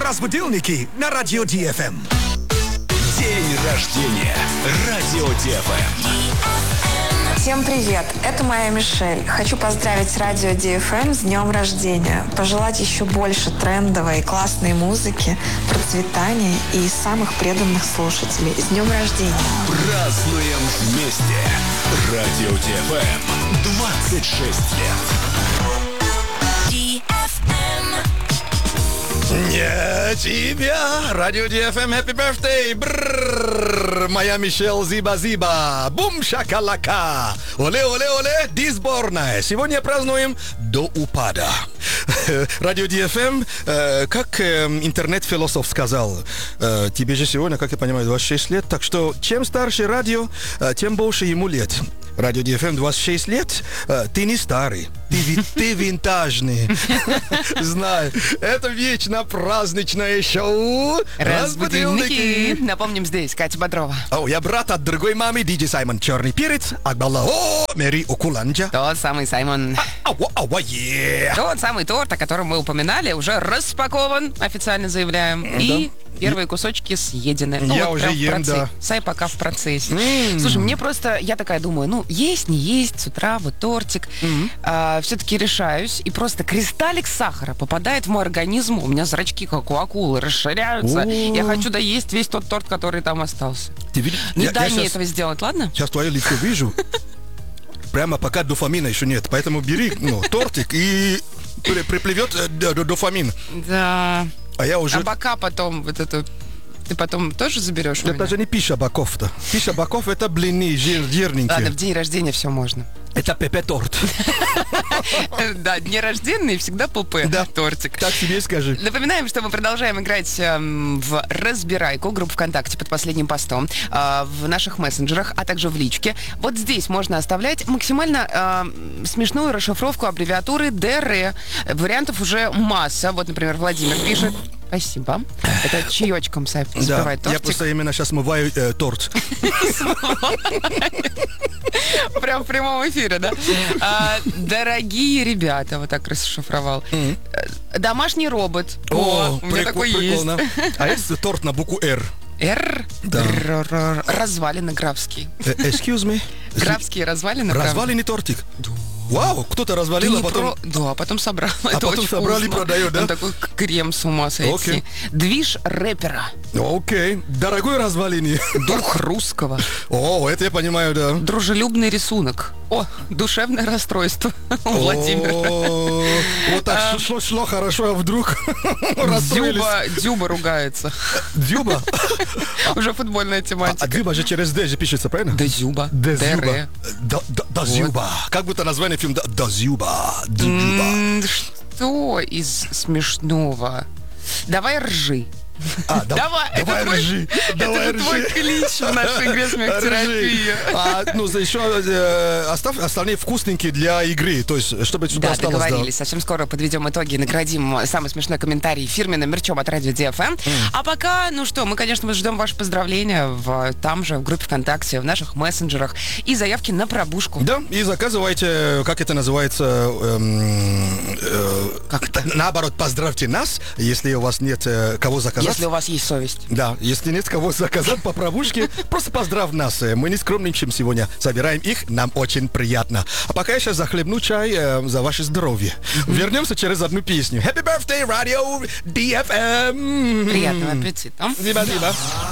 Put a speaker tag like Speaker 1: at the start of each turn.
Speaker 1: Разбудилники на радио ДФМ.
Speaker 2: День рождения. Радио ДФМ.
Speaker 3: Всем привет, это моя Мишель. Хочу поздравить радио DFM с днем рождения. Пожелать еще больше трендовой и классной музыки, процветания и самых преданных слушателей. С днем рождения.
Speaker 2: Празднуем вместе. Радио ДФМ. 26 лет.
Speaker 4: Не тебя! Радио DFM, happy birthday! Брррр, моя Мишель Зиба-Зиба! Бум шакалака! Оле-оле-оле! Ди сборная! Сегодня празднуем до упада. Радио DFM, как интернет-философ сказал, тебе же сегодня, как я понимаю, 26 лет, так что чем старше радио, тем больше ему лет. Радио DFM 26 лет, ты не старый, ты винтажный. Знаю, это вечно праздничное шоу
Speaker 5: Разбудилники. Напомним, здесь Катя Бодрова.
Speaker 4: Я брат от другой мамы, диджей Саймон Черный Перец, Акбалла Мэри Окуланджа.
Speaker 5: Тот самый Саймон. Тот самый торт, о котором мы упоминали, уже распакован, официально заявляем. И первые кусочки съедены.
Speaker 4: Я уже ем, да.
Speaker 5: Сай пока в процессе. Слушай, мне просто, я такая думаю, есть, не есть, с утра вот тортик. Все-таки решаюсь, и просто кристаллик сахара попадает в мой организм. У меня зрачки, как у акулы, расширяются. Я хочу доесть весь тот торт, который там остался. Не дай мне этого сделать, ладно?
Speaker 4: Сейчас твое лицо вижу. Прямо пока дофамина еще нет. Поэтому бери тортик и приплывет дофамин.
Speaker 5: Да.
Speaker 4: А я уже...
Speaker 5: А бока потом, вот эту... Ты потом тоже заберешь у меня?
Speaker 4: Это же не пища боков-то. Пища боков — это блины жирненькие.
Speaker 5: Ладно, в день рождения все можно.
Speaker 4: Это ПП-торт.
Speaker 5: Да, дни рождения всегда ПП.
Speaker 4: Да.
Speaker 5: Тортик.
Speaker 4: Так себе скажи.
Speaker 5: Напоминаем, что мы продолжаем играть в «Разбирайку», группу ВКонтакте под последним постом, в наших мессенджерах, а также в личке. Вот здесь можно оставлять максимально смешную расшифровку аббревиатуры ДР. Вариантов уже масса. Вот, например, Владимир пишет: спасибо. Это чаечком запивает тортик.
Speaker 4: Я просто именно сейчас смываю торт.
Speaker 5: Прям в прямом эфире, да? Дорогие ребята, вот так расшифровал. Домашний робот. О, у меня такой есть.
Speaker 4: А есть торт на букву «Р»?
Speaker 5: «Р»?
Speaker 4: Да.
Speaker 5: Развалины графские.
Speaker 4: Excuse me?
Speaker 5: Графские развалины?
Speaker 4: Разваленный тортик? Вау, кто-то развалил, а потом...
Speaker 5: Да, потом собрал.
Speaker 4: А
Speaker 5: это
Speaker 4: потом собрали и продают, да?
Speaker 5: Он такой крем с ума сойти. Движ рэпера.
Speaker 4: Окей. Дорогой развалине.
Speaker 5: Дух русского.
Speaker 4: О, это я понимаю, да.
Speaker 5: Дружелюбный рисунок. О, душевное расстройство у Владимира.
Speaker 4: Вот так шло хорошо, а вдруг расстроились.
Speaker 5: Дзюба ругается.
Speaker 4: Дзюба?
Speaker 5: Уже футбольная тематика.
Speaker 4: А Дзюба же через Д же пишется, правильно?
Speaker 5: Дзюба.
Speaker 4: Дзюба. Дзюба. Как будто название фильма Дзюба.
Speaker 5: Что из смешного? Давай ржи.
Speaker 4: Давай ржи.
Speaker 5: Это твой клич в нашей игре «Смехотерапия».
Speaker 4: Еще оставь остальные вкусненькие для игры, то есть, чтобы сюда осталось.
Speaker 5: Да, договорились. Совсем скоро подведем итоги и наградим самый смешной комментарий фирменным мерчом от радио DFM. А пока, мы, конечно, ждем ваши поздравления там же, в группе ВКонтакте, в наших мессенджерах и заявки на пробушку.
Speaker 4: Да, и заказывайте, как это называется, наоборот, поздравьте нас, если у вас нет кого заказать.
Speaker 5: Если у вас есть совесть.
Speaker 4: Да, если нет кого заказать по пробушке, просто поздравь нас. Мы не скромничаем сегодня, собираем их, нам очень приятно. А пока я сейчас захлебну чай за ваше здоровье. Вернемся через одну песню. Happy birthday, Radio DFM!
Speaker 5: Приятного аппетита.
Speaker 4: Спасибо.